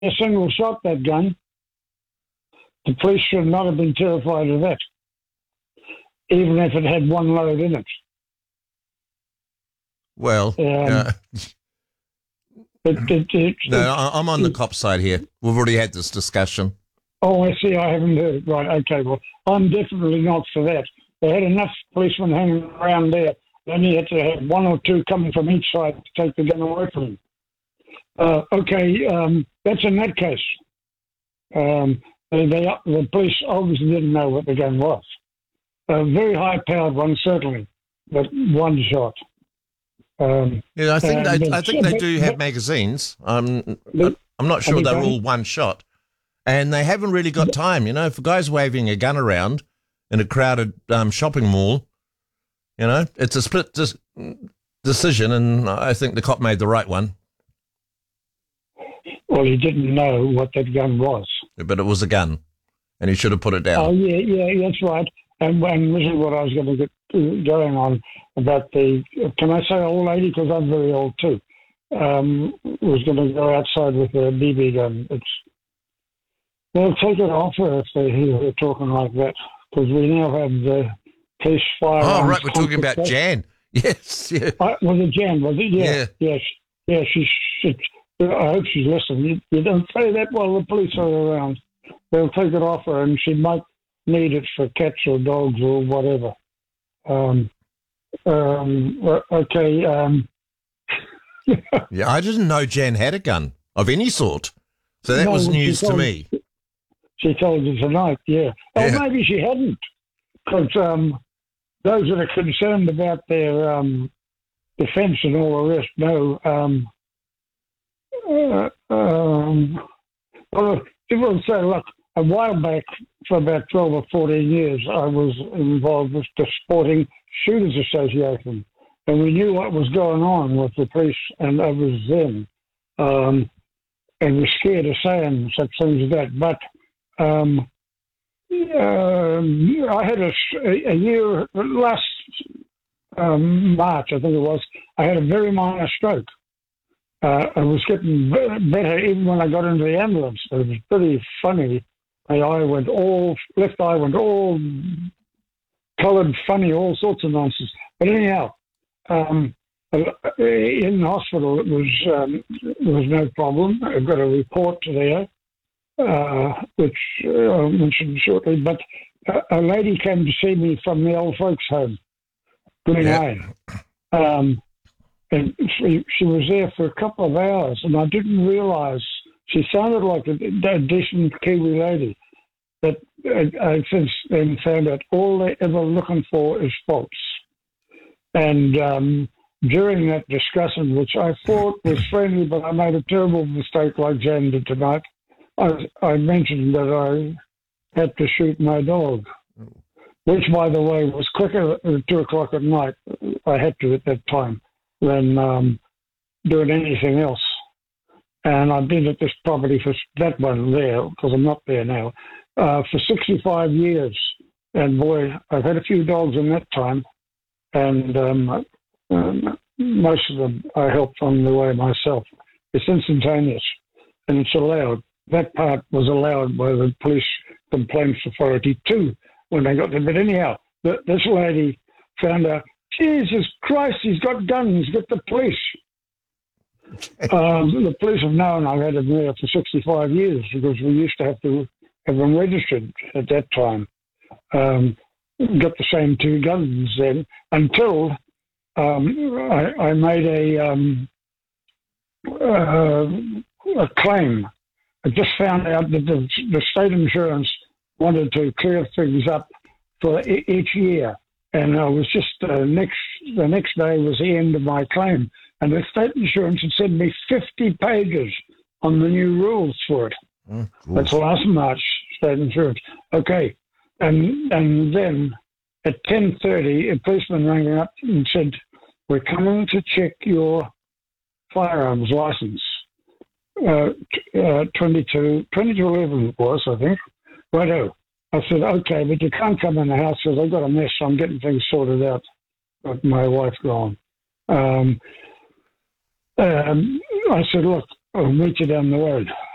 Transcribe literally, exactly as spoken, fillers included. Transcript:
a single shot, that gun. The police should not have been terrified of that, even if it had one load in it. Well, Um, uh, it, it, it, no, it, I- I'm on the cop side here. We've already had this discussion. Oh, I see. I haven't heard. Right. Okay. Well, I'm definitely not for that. They had enough policemen hanging around there. They only had to have one or two coming from each side to take the gun away from them. Uh, okay. Um, that's in that case. Um, they, they, the police obviously didn't know what the gun was. A very high-powered one, certainly, but one shot. Um, Yeah, I think and they, I think they but- do have but- magazines. I'm, but- I'm not sure they they're don't? all one shot, and they haven't really got time. You know, if a guy's waving a gun around in a crowded um, shopping mall, you know, it's a split dis- decision, and I think the cop made the right one. Well, he didn't know what that gun was. But it was a gun, and he should have put it down. Oh, yeah, yeah, that's right. And, and this is what I was going to get uh, going on about the, can I say old lady? Because I'm very old too. Um, was going to go outside with a B B gun. It's, they'll take it off her if they hear her talking like that, because we now have the police firearms. Oh, right, we're talking about confiscation. Jan. Yes, yeah. Uh, was it Jan, was it? Yeah. Yeah. Yeah, she, yeah she, she, I hope she's listening. You, you don't say that while the police are around. They'll take it off her, and she might need it for cats or dogs or whatever. Um, um, okay. Um, Yeah, I didn't know Jan had a gun of any sort, so that No, was news she to told- me. She told you tonight, yeah. Oh, Yeah. maybe she hadn't, because um, those that are concerned about their um, defence and all the rest know. Um, uh, um, well, people say, look, a while back, for about twelve or fourteen years, I was involved with the Sporting Shooters Association, and we knew what was going on with the police and others then, um, and we're scared of saying such things as that. But um, um, I had a, a year, last um, March, I think it was, I had a very minor stroke. Uh, I was getting be- better even when I got into the ambulance. It was pretty funny. My eye went all, left eye went all coloured, funny, all sorts of nonsense. But anyhow, um, in hospital it was um, there was no problem. I got a report there, uh, which uh, I'll mention shortly. But a, a lady came to see me from the old folks' home, Green Yeah. Lane. Um, and she, she was there for a couple of hours, and I didn't realise she sounded like a, a decent Kiwi lady. But I, I since then found out all they're ever looking for is faults. And um, during that discussion, which I thought was friendly, but I made a terrible mistake like Jan did tonight, I, I mentioned that I had to shoot my dog, which, by the way, was quicker at two o'clock at night. I had to at that time than um, doing anything else. And I've been at this property for that one there, because I'm not there now, uh, for sixty-five years. And boy, I've had a few dogs in that time. And um, um, most of them I helped on the way myself. It's instantaneous, and it's allowed. That part was allowed by the Police Complaints Authority too when they got there. But anyhow, th- this lady found out, Jesus Christ, he's got guns, get the police. um, the police have known I've had them there for sixty-five years because we used to have to have them registered at that time. Um, got the same two guns then until um, I, I made a, um, uh, a claim. I just found out that the, the state insurance wanted to clear things up for e- each year. And I was just, uh, next the next day was the end of my claim. And the state insurance had sent me fifty pages on the new rules for it. Mm, That's last March, state insurance. Okay. And and then at ten thirty, a policeman rang me up and said, we're coming to check your firearms license. Uh, t- uh, twenty-two, twenty-two eleven it was, I think. Righto. I said, okay, but you can't come in the house because I've got a mess. I'm getting things sorted out with my wife gone. Um, um, I said, look, I'll meet you down the road.